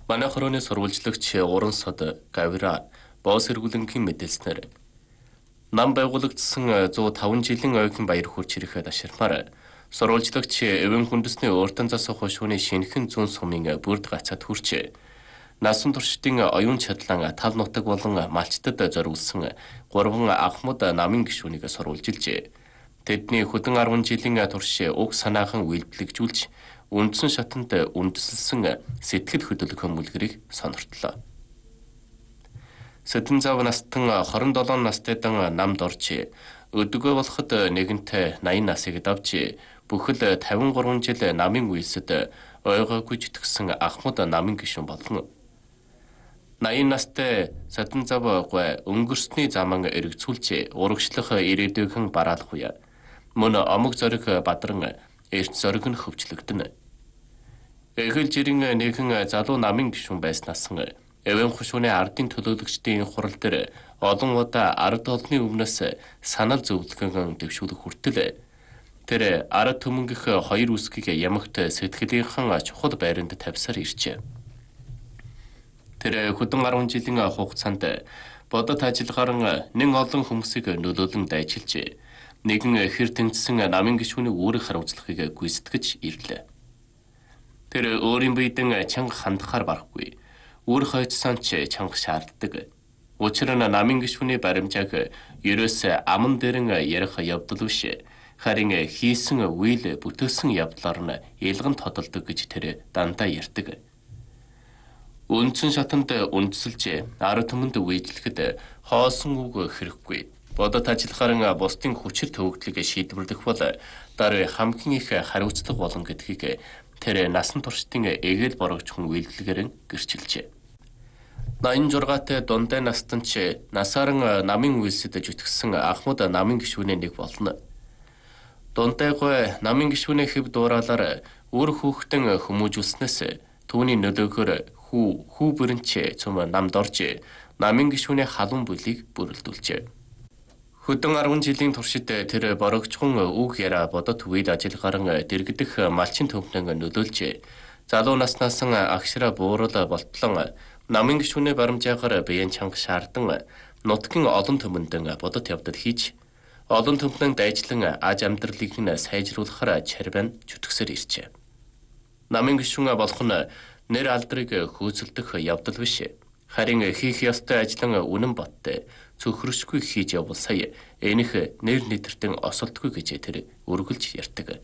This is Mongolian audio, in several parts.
Манай хорооны сурвалжлагч уран сод Гавира боос эргүүлэнгийн мэдээлснээр нам байгуулагдсан 105 жилийн ойрхон баяр хүрч ирэхэд аширмаар сурвалжлагч эвэн хүндэсний өөртөн засах хошууны шинэхэн зүүн сумын бүрд гацаад хүрч насан туршидын оюун чадлан тал нутаг болон малчтад зориулсан 3 ахмад намын гишүүнийг сурвалжилжээ. Тэдний хөдөн 10 жилийн турш уг санаахан үйлдвэрлэгжүүлж үндсэн шатанд үндэслсэн сэтгэл хөдлөх мүлгэрийг сониртлоо. Сэдэн зав настан 27 настайдан намд орж өдөгөө болоход нэгэнтээ 80 насыг давж бүхэл 53 жил намын үйлсэд ойгоогүй житгсэн ахмад намын гишүүн болон 80 настай Сэдэн зав гой өнгөрсний заман эргцүүлж урагшлах ирээдүйн бараалгуя. Мөн омог зориг бадран эрт зориг нь хөвчлөгдөн. Эхэл жирийн нэгэн залуу намын гишүүн байснаас эвэн хушууны ардын төлөөлөгчдийн хурал дээр олон удаа ард олны өмнөөс санал зөвлөгөн дэвшүүлэх хүртэл тэр ард түмэнгэх хоёр үсгийг ямагт сэтгэлийнхэн чухал байранд тавьсаар иржээ. Тэр хөдөн 10 жилийн хугацаанд бодит ажиллагаар нэн олон хүмүүсийг нөлөөлөн дайчилж нэгэн хэр тэнцсэн намын гишүүний үүрэг хариуцлагыг гүйцэтгэж ирлээ. Тэр өөрийн биедэн чанга хандахаар барахгүй. Үр хойцсон ч чанга шаарддаг. Учир нь намын гишүүний баримжааг ерөөс аман дээрэн ярих явдал биш. Харин хийсэн үйл бүтээсэн явдлаар нь илгэн тодолдог гэж тэр дандаа ярьдаг. Үндсэн шатанд үндэслэж ард түмэнд үйлчлэхэд хоосон үг хэрэггүй. Бодит ажиллагаар бусдын хүчил төвөгдлийг шийдвэрлэх бол дараа хамгийн их хариуцлага болон гэдгийг тэр насан туршдын эгээл борогчхон үйлдэлгээр гэрчилжээ. 86-т дундаа настан ч насааран намын үйлсэд жүтгэсэн ахмад намын гишүүний нэг болно. Дундайгүй намын гишүүний хэв дууралаар үр хүүхдэн хүмүүжүүлснээс түүний нөлөөгөөр хүү бүрэнч цөм намд орж намын гишүүний халуун бүлийг бүрэлдүүлжээ. Хөдөн 10 жилийн туршид тэр борогчхон үг яриа бодот үед ажиллагаар дэргдэх малчин төвнөн нөлөөлж залуу наснаас агшраа буурал болтлон намын гишүүний баримжаагаар биеийн чанга шаардан нутгийн олон төмөндөн бодот явдал хийж олон төмнөн дайжлан аж амьдралыг нь сайжруулахаар чарбан чүтгсээр иржээ. Намын гишүүн болох нь нэр алдрыг хөөцөлдөх явдал биш. Харин хийх ёстой ажлын үнэн боттой цөхрөшгүй хийж явбал сая энэх нэр нэтртэн осолдгүй гэж тэр өргөлж ярьдаг.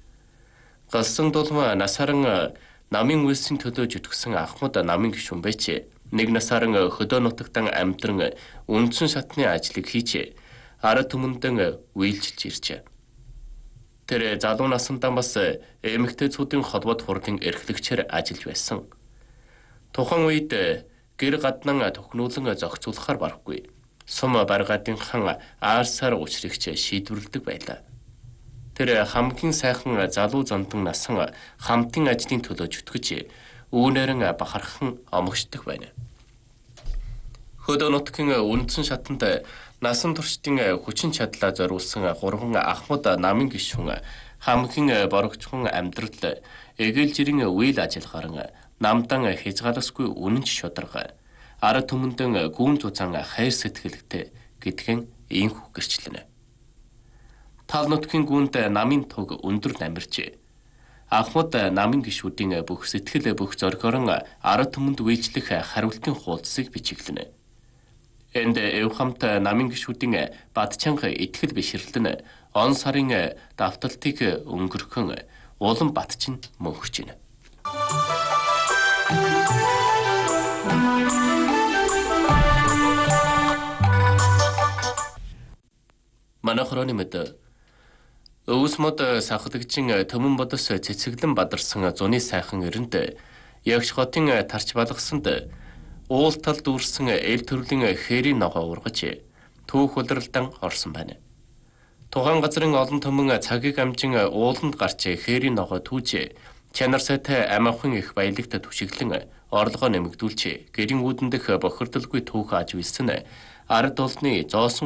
Галсан дулма насаран намын үйлсийн төлөө жүтгэсэн ахмад намын гишүүн байж нэг насаран хөдөө нутагтан амтран үндсэн шатны ажлыг хийж ард түмэндэн үйлчилж иржээ. Тэр залуу насндаа бас эмэгтэйчүүдийн холбоод хурлын эрхлэгчээр ажиллаж байсан. Тухайн үед гэр гаднан төхнүүлэн зохицуулахаар барахгүй. Сум баргаадынхан аарсаар учрагч шийдвэрлэдэг байлаа. Тэр хамгийн сайхан залуу зандан насан хамтын ажлын төлөө жүтгэж үүнээрэн бахархан омогшдог байна. Хөдөө нутгийн үндсэн шатанд насан туршдын хүчин чадлаа зориулсан 3 ахмад намын гишүүн хамгийн борогчхон амьдрал эгээл жирийн үйл ажиллагаар намдан хязгаарласгүй үнэнч шударга ард түмэндэн гүн зузаан хайр сэтгэлтэй гэдгэн ийхүү гэрчлэнэ. Тал нутгийн гүнд намын туг өндөр намирч ахмад намын гишүүдийн бүх сэтгэл бүх зоригоор ард түмэнд үйлчлэх хариултын хуудсыг бичиглэнэ. Энд эвхамт намын гишүүдийн бадчанга итгэл бишрэлтэн он сарын давталтыг өнгөрөхөн улам батчин мөнхөж байна. Манай хорооны мэд өвс мод сахлагжин төмөн бодос цэцэглэн бадарсан зуны сайхан эрэнд ягш хотын тарч балгасанд уул тал дүүрсэн эл төрлийн хээрийн ногоо ургаж түүх улиралдан орсон байна. Тухайн газрын олон төмөн цагийг амжин ууланд гарч хээрийн ногоо түүж чанар сайтай амархан их баялагт түшиглэн орлогоо нэмэгдүүлж гэрийн үүдэн дэх бохирдолгүй түүх аж үйлсэн ард олны зоосон